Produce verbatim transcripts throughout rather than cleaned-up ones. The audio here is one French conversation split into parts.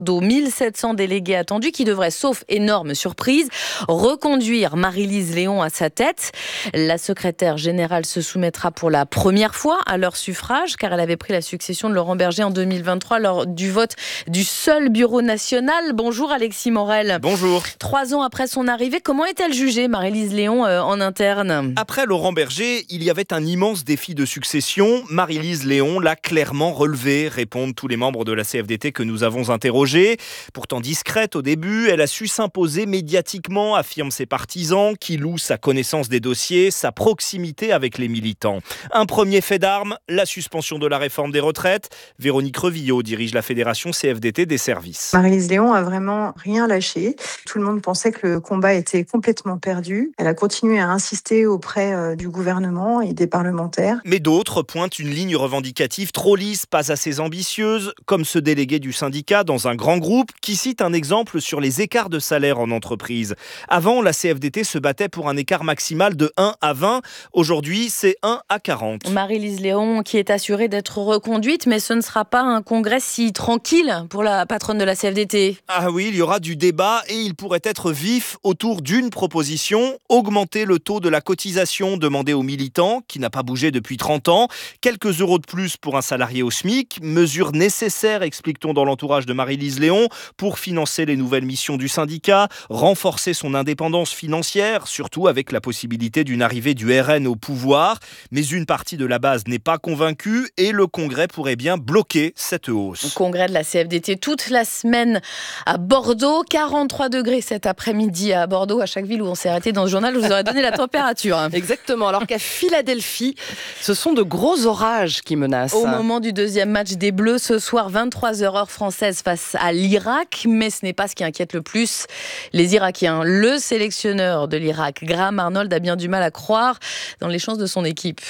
mille sept cents délégués attendus qui devraient, sauf énorme surprise, reconduire Marie-Lise Léon à sa tête. La secrétaire générale se soumettra pour la première fois à leur suffrage, car elle avait pris la succession de Laurent Berger en deux mille vingt-trois lors du vote du seul bureau national. Bonjour Alexis Morel. Bonjour. Trois ans après son arrivée, comment est-elle jugée, Marie-Lise Léon, euh, en interne ? Après Laurent Berger, il y avait un immense défi de succession. Marie-Lise Léon l'a clairement relevé, répondent tous les membres de la C F D T que nous avons interrogés. Pourtant discrète au début, elle a su s'imposer médiatiquement, affirment ses partisans, qui louent sa connaissance des dossiers, sa proximité avec les militants. Un premier fait d'armes, la suspension de la réforme des retraites. Véronique Revillot dirige la fédération C F D T des services. Marie-Lise Léon a vraiment rien lâché. Tout le monde pensait que le combat était complètement perdu. Elle a continué à insister auprès euh, du gouvernement et des parlementaires. Mais d'autres pointent une ligne revendicative trop lisse, pas assez ambitieuse, comme ce délégué du syndicat dans un grand groupe qui cite un exemple sur les écarts de salaire en entreprise. Avant, la C F D T se battait pour un écart maximal de un à vingt. Aujourd'hui, c'est un à quarante. Marie-Lise Léon qui est assurée d'être reconduite, mais ce ne sera pas un congrès si tranquille pour la patronne de la C F D T. Ah oui, il y aura du débat et il pourrait être vif autour d'une proposition, augmenter le taux de la cotisation demandée aux militants, qui n'a pas bougé depuis trente ans, quelques euros de plus pour un salarié au SMIC, mesure nécessaire, explique-t-on dans l'entourage de Marie-Lise Léon, pour financer les nouvelles missions du syndicat, renforcer son indépendance financière, surtout avec la possibilité d'une arrivée du R N au pouvoir. Mais une partie de la base n'est pas convaincue et le Congrès pourrait bien bloquer cette hausse. Le Congrès de la C F D T toute la semaine à Bordeaux, quarante-trois degrés cet après-midi à Bordeaux. À chaque ville où on s'est arrêté dans ce journal, je vous aurais donné la température. Exactement, alors qu'à Philadelphie, ce sont de gros orages qui menacent. Au moment du deuxième match des Bleus, ce soir, vingt-trois heures heure française face à l'Irak. Mais ce n'est pas ce qui inquiète le plus les Irakiens. Le sélectionneur de l'Irak, Graham Arnold, a bien du mal à croire dans les chances de son équipe.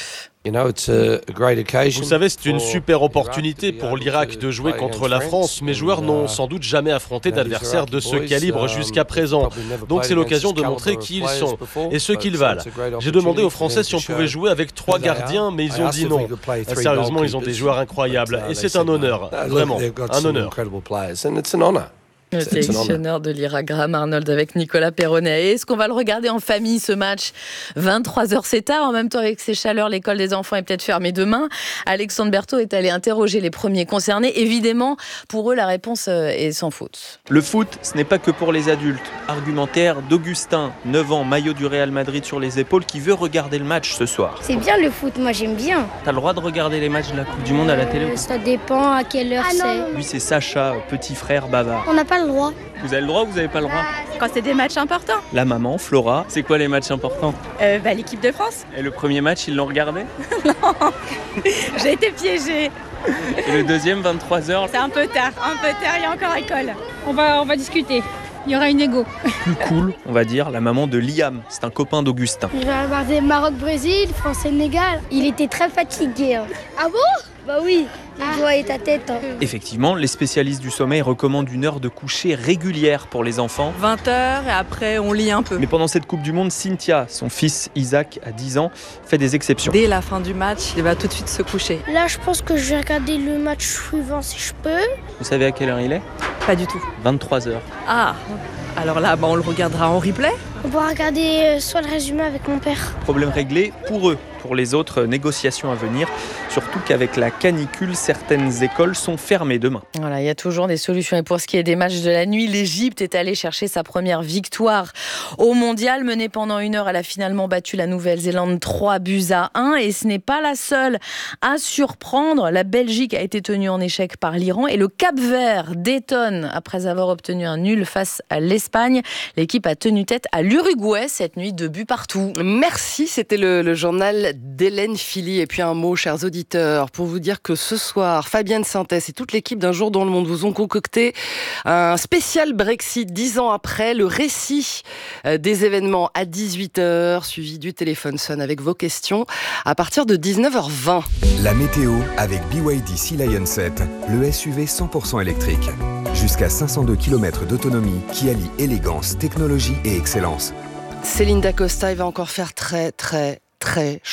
Vous savez, c'est une super opportunité pour l'Irak de jouer contre la France. Mes joueurs n'ont sans doute jamais affronté d'adversaires de ce calibre jusqu'à présent. Donc c'est l'occasion de montrer qui ils sont et ce qu'ils valent. J'ai demandé aux Français si on pouvait jouwer avec trois gardiens, mais ils ont dit non. Sérieusement, ils ont des joueurs incroyables et c'est un honneur, vraiment, un honneur. Le sélectionneur de l'Irak, Graham Arnold, avec Nicolas Perronnet. Et est-ce qu'on va le regarder en famille, ce match ? vingt-trois heures, c'est tard. En même temps, avec ces chaleurs, l'école des enfants est peut-être fermée demain. Alexandre Berthaud est allé interroger les premiers concernés. Évidemment, pour eux, la réponse est sans faute. Le foot, ce n'est pas que pour les adultes. Argumentaire d'Augustin, neuf ans, maillot du Real Madrid sur les épaules, qui veut regarder le match ce soir. C'est bien le foot, moi j'aime bien. T'as le droit de regarder les matchs de la Coupe du Monde à la télé ? euh, Ça dépend à quelle heure ah, c'est. Lui, c'est Sacha, petit frère bavard. On n'a pas le droit. Vous avez le droit ou vous n'avez pas le droit ? Quand c'est des matchs importants. La maman, Flora, c'est quoi les matchs importants ? euh, bah, L'équipe de France. Et le premier match, ils l'ont regardé ? Non, j'ai été piégée. Et le deuxième, vingt-trois heures ? C'est un peu tard, un peu tard, il y a encore école. On va, on va discuter. Il y aura une égo. Plus cool, on va dire, la maman de Liam. C'est un copain d'Augustin. Je vais regarder Maroc-Brésil, France-Sénégal. Il était très fatigué. Hein. Ah bon ? Bah oui, il voyait ta tête. Hein. Effectivement, les spécialistes du sommeil recommandent une heure de coucher régulière pour les enfants. vingt heures et après on lit un peu. Mais pendant cette Coupe du Monde, Cynthia, son fils Isaac, à dix ans, fait des exceptions. Dès la fin du match, il va tout de suite se coucher. Là, je pense que je vais regarder le match suivant si je peux. Vous savez à quelle heure il est ? Pas du tout. vingt-trois heures. Ah, alors là, bah, on le regardera en replay. On va regarder euh, soit le résumé avec mon père. Problème réglé pour eux. Pour les autres, négociations à venir. Surtout qu'avec la canicule, certaines écoles sont fermées demain. Voilà, il y a toujours des solutions. Et pour ce qui est des matchs de la nuit, l'Égypte est allée chercher sa première victoire au mondial. Menée pendant une heure, elle a finalement battu la Nouvelle-Zélande trois buts à un. Et ce n'est pas la seule à surprendre. La Belgique a été tenue en échec par l'Iran. Et le Cap-Vert détonne après avoir obtenu un nul face à l'Espagne. L'équipe a tenu tête à l'Uruguay cette nuit, deux buts partout. Merci, c'était le, le journal d'Hélène Philly. Et puis un mot, chers auditeurs, pour vous dire que ce soir, Fabienne Sintès et toute l'équipe d'Un jour dans le monde vous ont concocté un spécial Brexit dix ans après, le récit des événements à dix-huit heures, suivi du téléphone sonne avec vos questions à partir de dix-neuf heures vingt. La météo avec B Y D Sea Lion sept, le S U V cent pour cent électrique. Jusqu'à cinq cent deux kilomètres d'autonomie qui allie élégance, technologie et excellence. Céline Dacosta, il va encore faire très très très chaud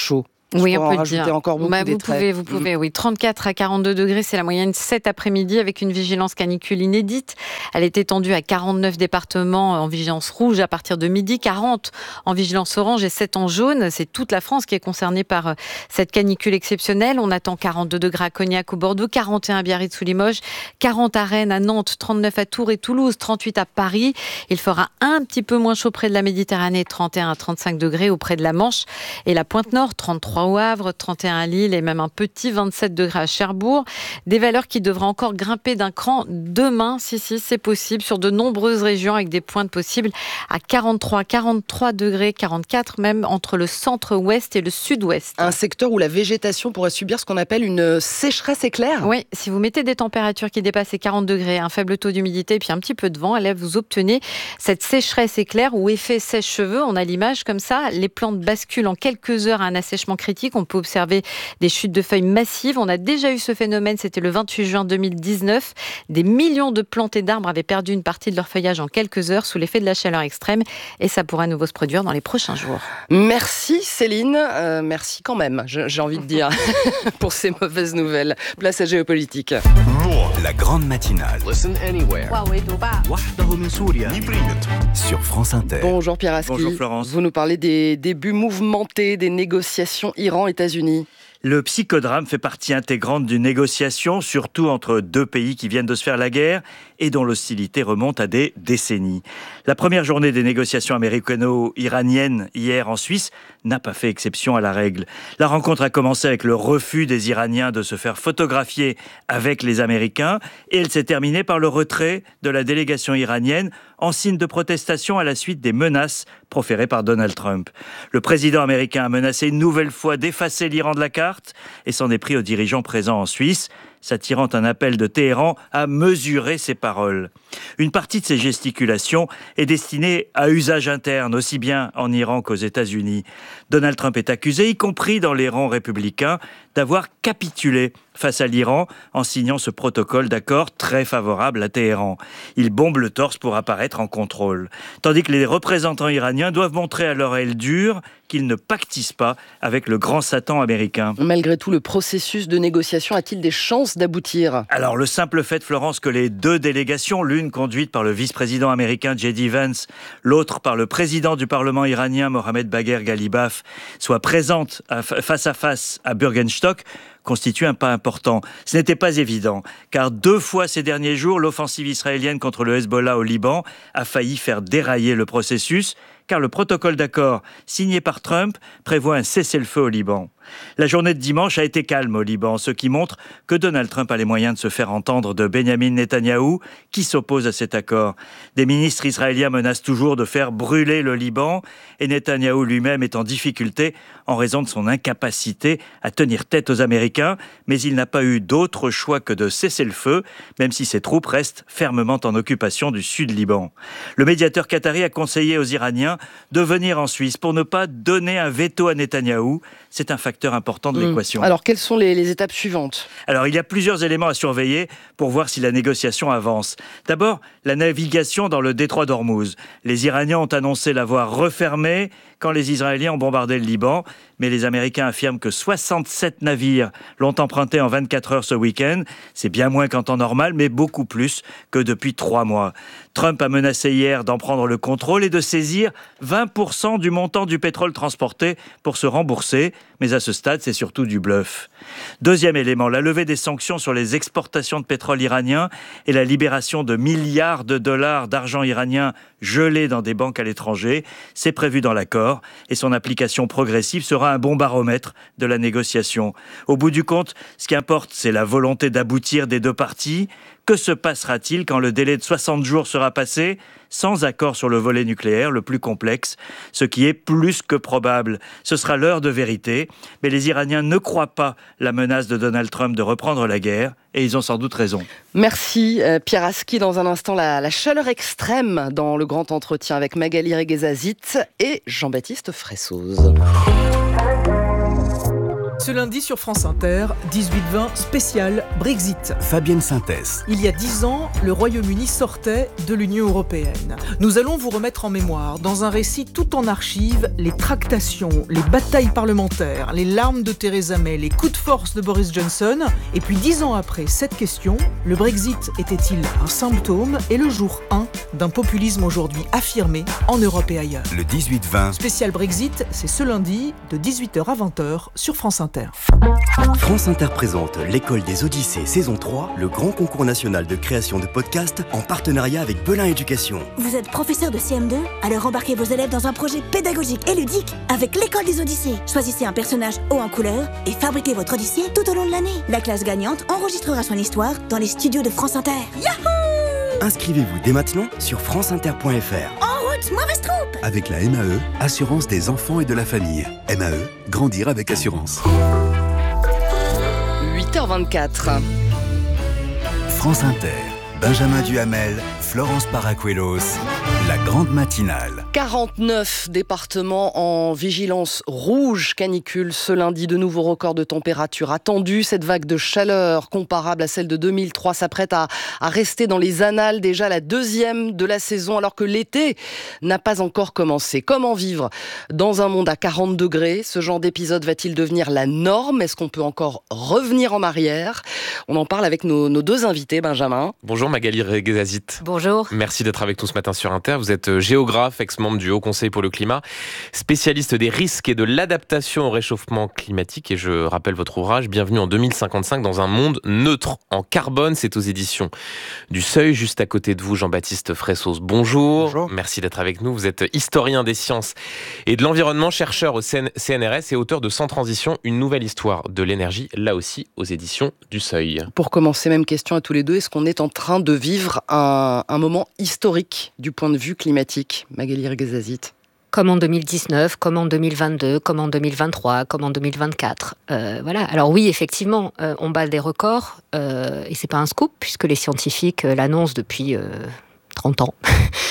Oui, Je on pourrais peut en le dire. rajouter encore beaucoup Bah, des vous traits. pouvez, vous pouvez, oui. trente-quatre à quarante-deux degrés, c'est la moyenne cet après-midi avec une vigilance canicule inédite. Elle est étendue à quarante-neuf départements en vigilance rouge à partir de midi, quarante en vigilance orange et sept en jaune. C'est toute la France qui est concernée par cette canicule exceptionnelle. On attend quarante-deux degrés à Cognac ou Bordeaux, quarante et un à Biarritz ou Limoges, quarante à Rennes, à Nantes, trente-neuf à Tours et Toulouse, trente-huit à Paris. Il fera un petit peu moins chaud près de la Méditerranée, trente et un à trente-cinq degrés auprès de la Manche et la Pointe-Nord, trente-trois au Havre, trente et un à Lille et même un petit vingt-sept degrés à Cherbourg. Des valeurs qui devraient encore grimper d'un cran demain, si, si, c'est possible, sur de nombreuses régions avec des pointes possibles à quarante-trois, quarante-trois degrés, quarante-quatre même entre le centre-ouest et le sud-ouest. Un secteur où la végétation pourrait subir ce qu'on appelle une sécheresse éclair. Oui, si vous mettez des températures qui dépassent les quarante degrés, un faible taux d'humidité et puis un petit peu de vent, là vous obtenez cette sécheresse éclair ou effet sèche-cheveux. On a l'image comme ça, les plantes basculent en quelques heures à un assèchement critique. On peut observer des chutes de feuilles massives. On a déjà eu ce phénomène, c'était le vingt-huit juin deux mille dix-neuf. Des millions de plantes et d'arbres avaient perdu une partie de leur feuillage en quelques heures sous l'effet de la chaleur extrême et ça pourra à nouveau se produire dans les prochains jours. Merci Céline, euh, merci quand même, j'ai envie de dire, pour ces mauvaises nouvelles. Place à Géopolitique. La grande matinale. Listen anywhere. Sur France Inter. Bonjour Pierre Aski. Bonjour Florence. Vous nous parlez des débuts mouvementés des négociations Iran-États-Unis. Le psychodrame fait partie intégrante d'une négociation, surtout entre deux pays qui viennent de se faire la guerre et dont l'hostilité remonte à des décennies. La première journée des négociations américano-iraniennes hier en Suisse n'a pas fait exception à la règle. La rencontre a commencé avec le refus des Iraniens de se faire photographier avec les Américains et elle s'est terminée par le retrait de la délégation iranienne en signe de protestation à la suite des menaces proférées par Donald Trump. Le président américain a menacé une nouvelle fois d'effacer l'Iran de la carte et s'en est pris aux dirigeants présents en Suisse, s'attirant un appel de Téhéran à mesurer ses paroles. Une partie de ces gesticulations est destinée à usage interne, aussi bien en Iran qu'aux États-Unis. Donald Trump est accusé, y compris dans les rangs républicains, d'avoir capitulé face à l'Iran en signant ce protocole d'accord très favorable à Téhéran. Il bombe le torse pour apparaître en contrôle. Tandis que les représentants iraniens doivent montrer à leur aile dure qu'ils ne pactisent pas avec le grand Satan américain. Malgré tout, le processus de négociation a-t-il des chances d'aboutir ? Alors, le simple fait, Florence, que les deux délégations, l'une conduite par le vice-président américain J D Vance, l'autre par le président du Parlement iranien Mohamed Bagher Ghalibaf, soient présentes à, face à face à Bürgenstock, constitue un pas important. Ce n'était pas évident, car deux fois ces derniers jours, l'offensive israélienne contre le Hezbollah au Liban a failli faire dérailler le processus, car le protocole d'accord signé par Trump prévoit un cessez-le-feu au Liban. La journée de dimanche a été calme au Liban, ce qui montre que Donald Trump a les moyens de se faire entendre de Benjamin Netanyahou, qui s'oppose à cet accord. Des ministres israéliens menacent toujours de faire brûler le Liban, et Netanyahou lui-même est en difficulté en raison de son incapacité à tenir tête aux Américains, mais il n'a pas eu d'autre choix que de cesser le feu, même si ses troupes restent fermement en occupation du sud-Liban. Le médiateur qatari a conseillé aux Iraniens de venir en Suisse pour ne pas donner un veto à Netanyahou. C'est un facteur important de l'équation. Mmh. Alors, quelles sont les, les étapes suivantes ? Alors, il y a plusieurs éléments à surveiller pour voir si la négociation avance. D'abord, la navigation dans le détroit d'Ormuz. Les Iraniens ont annoncé l'avoir refermé quand les Israéliens ont bombardé le Liban, mais les Américains affirment que soixante-sept navires l'ont emprunté en vingt-quatre heures ce week-end. C'est bien moins qu'en temps normal, mais beaucoup plus que depuis trois mois. Trump a menacé hier d'en prendre le contrôle et de saisir vingt pour cent du montant du pétrole transporté pour se rembourser, mais à ce stade, c'est surtout du bluff. Deuxième élément, la levée des sanctions sur les exportations de pétrole iranien et la libération de milliards de dollars d'argent iranien gelé dans des banques à l'étranger. C'est prévu dans l'accord et son application progressive sera un bon baromètre de la négociation. Au bout du compte, ce qui importe, c'est la volonté d'aboutir des deux parties. Que se passera-t-il quand le délai de soixante jours sera passé sans accord sur le volet nucléaire, le plus complexe, ce qui est plus que probable? Ce sera l'heure de vérité, mais les Iraniens ne croient pas la menace de Donald Trump de reprendre la guerre, et ils ont sans doute raison. Merci euh, Pierre Aski. Dans un instant, la, la chaleur extrême dans le grand entretien avec Magali Reguezazit et Jean-Baptiste Fressoz. Ce lundi sur France Inter, dix-huit vingt spécial Brexit. Fabienne Synthès. Il y a dix ans, le Royaume-Uni sortait de l'Union européenne. Nous allons vous remettre en mémoire, dans un récit tout en archives, les tractations, les batailles parlementaires, les larmes de Theresa May, les coups de force de Boris Johnson. Et puis dix ans après cette question, le Brexit était-il un symptôme et le jour un d'un populisme aujourd'hui affirmé en Europe et ailleurs? Le dix-huit vingt. Spécial Brexit, c'est ce lundi de dix-huit heures à vingt heures sur France Inter. France Inter présente l'École des Odyssées saison trois, le grand concours national de création de podcasts en partenariat avec Belin Éducation. Vous êtes professeur de C M deux? Alors embarquez vos élèves dans un projet pédagogique et ludique avec l'École des Odyssées. Choisissez un personnage haut en couleur et fabriquez votre Odyssée tout au long de l'année. La classe gagnante enregistrera son histoire dans les studios de France Inter. Yahoo! Inscrivez-vous dès maintenant sur franceinter point f r. En route, mauvaise troupe! Avec la M A E, Assurance des enfants et de la famille. M A E, grandir avec assurance. huit heures vingt-quatre. France Inter, Benjamin Duhamel, Florence Paracuelos, la grande matinale. quarante-neuf départements en vigilance rouge canicule ce lundi. De nouveaux records de température attendus. Cette vague de chaleur comparable à celle de deux mille trois s'apprête à, à rester dans les annales. Déjà la deuxième de la saison alors que l'été n'a pas encore commencé. Comment vivre dans un monde à quarante degrés? Ce genre d'épisode va-t-il devenir la norme? Est-ce qu'on peut encore revenir en arrière? On en parle avec nos, nos deux invités, Benjamin. Bonjour Magali Reguezazit. Bonjour. Merci d'être avec nous ce matin sur Inter. Vous êtes géographe, ex-membre du Haut Conseil pour le climat, spécialiste des risques et de l'adaptation au réchauffement climatique. Et je rappelle votre ouvrage, Bienvenue en deux mille cinquante-cinq dans un monde neutre en carbone. C'est aux éditions du Seuil. Juste à côté de vous, Jean-Baptiste Fressos. Bonjour. Bonjour. Merci d'être avec nous. Vous êtes historien des sciences et de l'environnement, chercheur au C N R S et auteur de Sans transition, une nouvelle histoire de l'énergie, là aussi aux éditions du Seuil. Pour commencer, même question à tous les deux. Est-ce qu'on est en train de vivre un, un moment historique du point de vue climatique? Magali Reguezazit. Comme en deux mille dix-neuf, comme en deux mille vingt-deux, comme en deux mille vingt-trois, comme en deux mille vingt-quatre. Euh, voilà. Alors oui, effectivement, euh, on bat des records, euh, et c'est pas un scoop, puisque les scientifiques euh, l'annoncent depuis euh, trente ans.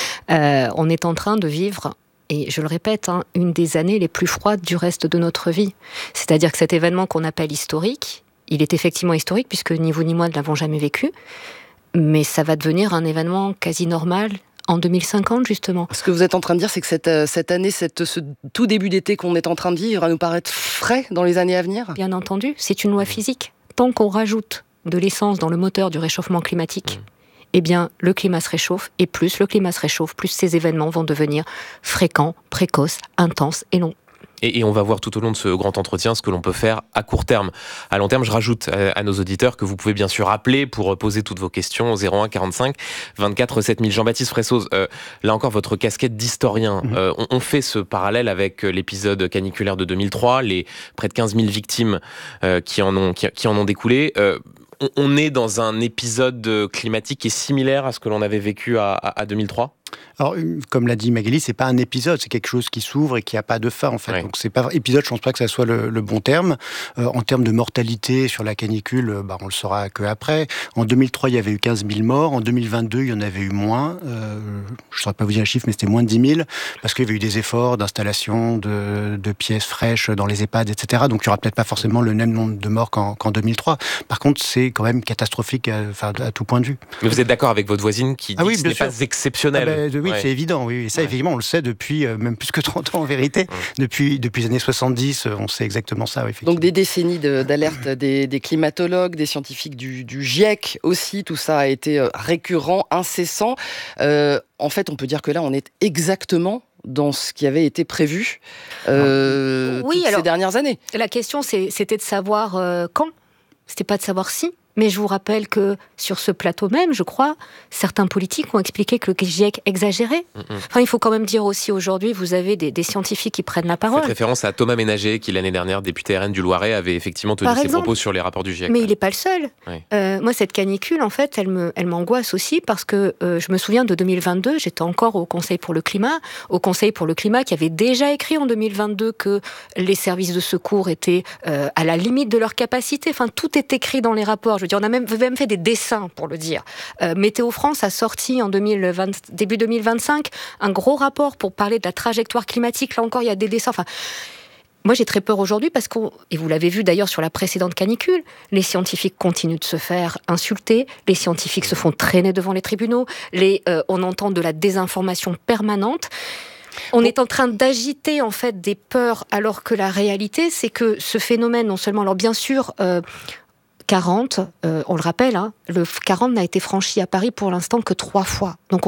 euh, on est en train de vivre, et je le répète, hein, une des années les plus froides du reste de notre vie. C'est-à-dire que cet événement qu'on appelle historique, il est effectivement historique, puisque ni vous ni moi ne l'avons jamais vécu, mais ça va devenir un événement quasi normal en deux mille cinquante, justement. Ce que vous êtes en train de dire, c'est que cette, cette année, cette, ce tout début d'été qu'on est en train de vivre, va nous paraître frais dans les années à venir? Bien entendu, c'est une loi physique. Tant qu'on rajoute de l'essence dans le moteur du réchauffement climatique, eh bien, le climat se réchauffe, et plus le climat se réchauffe, plus ces événements vont devenir fréquents, précoces, intenses et longs. Et, et on va voir tout au long de ce grand entretien ce que l'on peut faire à court terme. À long terme, je rajoute à, à nos auditeurs que vous pouvez bien sûr appeler pour poser toutes vos questions au zéro un quarante-cinq vingt-quatre sept mille. Jean-Baptiste Fressos, euh, là encore votre casquette d'historien. Mmh. Euh, on, on fait ce parallèle avec l'épisode caniculaire de deux mille trois, les près de quinze mille victimes euh, qui, en ont, qui, qui en ont découlé. Euh, on, on est dans un épisode climatique qui est similaire à ce que l'on avait vécu à, à, à deux mille trois? Alors, comme l'a dit Magali, c'est pas un épisode, c'est quelque chose qui s'ouvre et qui n'a pas de fin, en fait. Ouais. Donc, c'est pas épisode, je pense pas que ça soit le, le bon terme. Euh, en termes de mortalité sur la canicule, bah, on le saura que après. En deux mille trois, il y avait eu quinze mille morts. En deux mille vingt-deux, il y en avait eu moins. Euh, je ne saurais pas vous dire le chiffre, mais c'était moins de dix mille, parce qu'il y avait eu des efforts d'installation de, de pièces fraîches dans les EHPAD, et cetera. Donc, il n'y aura peut-être pas forcément le même nombre de morts qu'en, qu'en deux mille trois. Par contre, c'est quand même catastrophique à, enfin, à tout point de vue. Mais vous êtes d'accord avec votre voisine qui dit ah oui, que ce n'est sûr. pas exceptionnel? Ah ben, oui, ouais. C'est évident, oui. Et ça, ouais. effectivement, on le sait depuis euh, même plus que trente ans, en vérité. Ouais. Depuis, depuis les années soixante-dix, on sait exactement ça, oui, Donc des décennies de, d'alerte des, des climatologues, des scientifiques du, du GIEC aussi, tout ça a été récurrent, incessant. Euh, en fait, on peut dire que là, on est exactement dans ce qui avait été prévu euh, oui, toutes alors, ces dernières années. La question, c'est, c'était de savoir euh, quand. C'était pas de savoir si. Mais je vous rappelle que sur ce plateau même, je crois, certains politiques ont expliqué que le GIEC exagérait. Mm-hmm. Enfin, il faut quand même dire aussi aujourd'hui, vous avez des, des scientifiques qui prennent la parole. Faites référence à Thomas Ménager, qui l'année dernière, député R N du Loiret, avait effectivement tenu ses propos sur les rapports du GIEC. Mais il n'est pas le seul. Oui. Euh, moi, cette canicule, en fait, elle, me, elle m'angoisse aussi parce que euh, je me souviens de deux mille vingt-deux, j'étais encore au Conseil pour le climat, au Conseil pour le climat qui avait déjà écrit en deux mille vingt-deux que les services de secours étaient euh, à la limite de leur capacité. Enfin, tout est écrit dans les rapports. Je veux dire, on a même, même fait des dessins pour le dire. Euh, Météo France a sorti en deux mille vingt, début deux mille vingt-cinq un gros rapport pour parler de la trajectoire climatique. Là encore, il y a des dessins. Enfin, Moi, j'ai très peur aujourd'hui parce que, et vous l'avez vu d'ailleurs sur la précédente canicule, les scientifiques continuent de se faire insulter, les scientifiques se font traîner devant les tribunaux, les, euh, on entend de la désinformation permanente. On est en train d'agiter en fait des peurs, alors que la réalité, c'est que ce phénomène, non seulement, alors bien sûr, euh, quarante, euh, on le rappelle, hein, le quarante n'a été franchi à Paris pour l'instant que trois fois. Donc